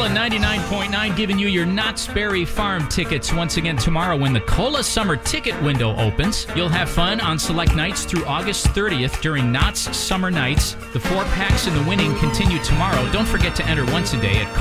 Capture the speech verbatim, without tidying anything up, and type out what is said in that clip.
Cola ninety-nine point nine giving you your Knott's Berry Farm tickets once again tomorrow when the Cola Summer Ticket window opens. You'll have fun on select nights through August thirtieth during Knott's Summer Nights. The four packs and the winning continue tomorrow. Don't forget to enter once a day at